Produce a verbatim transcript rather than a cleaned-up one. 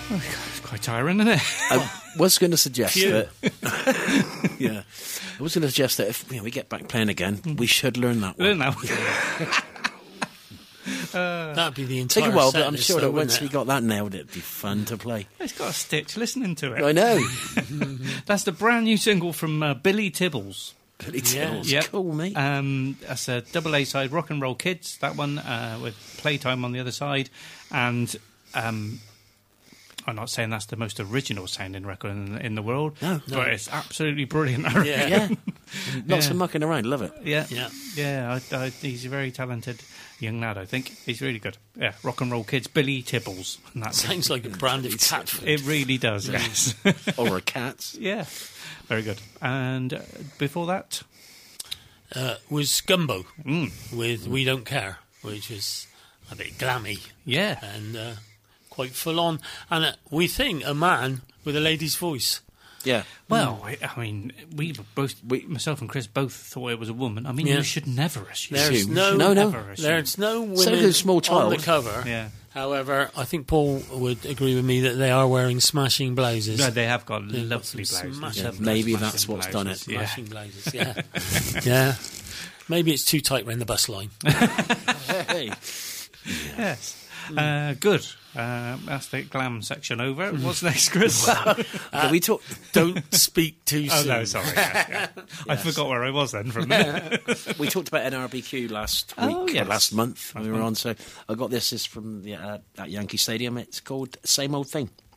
Oh, it's quite tiring, isn't it? I was going to suggest that. yeah, I was going to suggest that if you know, we get back playing again, we should learn that one. Learn that one. Uh, That'd be the entire Take a while, set but I'm list, sure though, that once wouldn't we it? got that nailed, it'd be fun to play. It's got a stitch listening to it. I know. That's the brand new single from uh, Billy Tibbles. Billy Yeah. Tibbles, Yep. cool, mate. Um, that's a double A side, Rock and Roll Kids, that one, uh, with Playtime on the other side. And um, I'm not saying that's the most original sounding record in, in the world, No, but no. it's absolutely brilliant. I reckon. Yeah. yeah, lots Yeah. of mucking around. Love it. Yeah, Yeah. yeah. I, I, he's a very talented young lad. I think he's really good. Yeah, Rock and Roll Kids, Billy Tibbles. And that's Sounds like a brand of cat food. it. Really does. Yes. Or a cat. Yeah, very good. And uh, before that, Uh, was Gumbo mm, with We Don't Care, which was a bit glammy yeah, and uh, quite full on. And uh, we think a man with a lady's voice. Yeah. well, I, I mean, we were both, we, myself and Chris, both thought it was a woman. I mean, Yeah. you should never assume. There's Assume. no, No, no. Never assume. there's no So women there's a small on child. the cover. Yeah, However, I think Paul would agree with me that they are wearing smashing blouses. no, they have got They've got lovely some blouses. smashing Yeah, Smashing maybe Smashing that's what's done it. blouses, yeah. Smashing blouses, yeah. yeah. Maybe it's too tight round the bus line. Hey. Yes. Uh, good. Uh, that's the glam section over. What's next, Chris? Can we talk? Don't speak too Oh soon. no, sorry. Yeah, yeah. I forgot where I was then for a minute. We talked about N R B Q last week, Oh, or yes. last month when we were on. So I got this is from the, uh, at Yankee Stadium. It's called Same Old Thing.